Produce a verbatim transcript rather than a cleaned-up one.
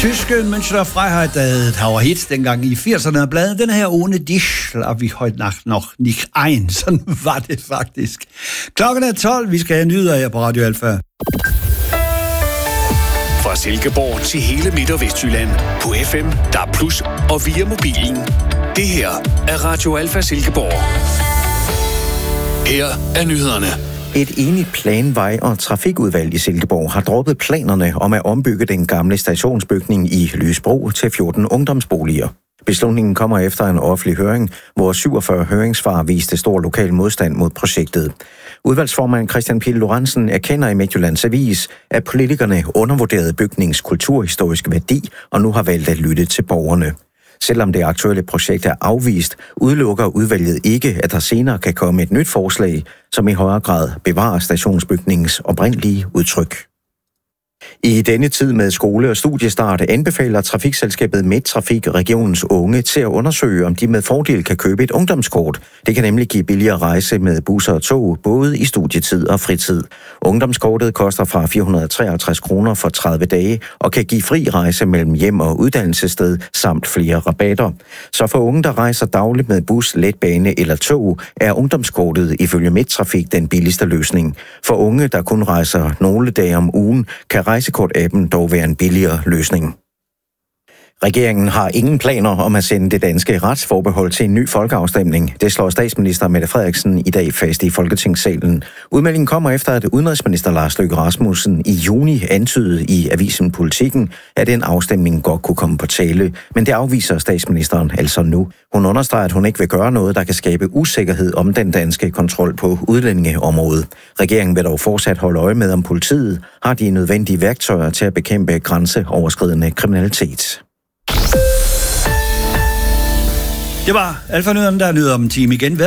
Tyske Münchner Freiheit, der var hit dengang i firserne, bladet den her ohne dich slap vi heute Nacht noch nicht ein. Sådan var det faktisk. Klokken er tolv, vi skal have nyheder her på Radio Alfa. Fra Silkeborg til hele Midt- og Vestjylland på F M, D A B plus, og via mobilen. Det her er Radio Alfa Silkeborg. Her er nyhederne. Et enigt planvej- og trafikudvalg i Silkeborg har droppet planerne om at ombygge den gamle stationsbygning i Lysbro til fjorten ungdomsboliger. Beslutningen kommer efter en offentlig høring, hvor syvogfyrre høringssvar viste stor lokal modstand mod projektet. Udvalgsformand Christian Pihl Lorentzen erkender i Midtjyllands Avis, at politikerne undervurderede bygningens kulturhistoriske værdi og nu har valgt at lytte til borgerne. Selvom det aktuelle projekt er afvist, udelukker udvalget ikke, at der senere kan komme et nyt forslag, som i højere grad bevarer stationsbygningens oprindelige udtryk. I denne tid med skole- og studiestart anbefaler trafikselskabet Midtrafik regionens unge til at undersøge, om de med fordel kan købe et ungdomskort. Det kan nemlig give billigere rejse med busser og tog, både i studietid og fritid. Ungdomskortet koster fra fire hundrede og treoghalvtreds kroner for tredive dage og kan give fri rejse mellem hjem og uddannelsessted samt flere rabatter. Så for unge, der rejser dagligt med bus, letbane eller tog, er ungdomskortet ifølge Midtrafik den billigste løsning. For unge, der kun rejser nogle dage om ugen, kan rejsekort-appen dog være en billigere løsning. Regeringen har ingen planer om at sende det danske retsforbehold til en ny folkeafstemning. Det slår statsminister Mette Frederiksen i dag fast i Folketingssalen. Udmeldingen kommer efter, at udenrigsminister Lars Løkke Rasmussen i juni antydede i avisen Politikken, at den afstemning godt kunne komme på tale. Men det afviser statsministeren altså nu. Hun understreger, at hun ikke vil gøre noget, der kan skabe usikkerhed om den danske kontrol på udlændingeområdet. Regeringen vil dog fortsat holde øje med, om politiet har de nødvendige værktøjer til at bekæmpe grænseoverskridende kriminalitet. Det var Alfa-nyhederne, der er nyheder om en time igen.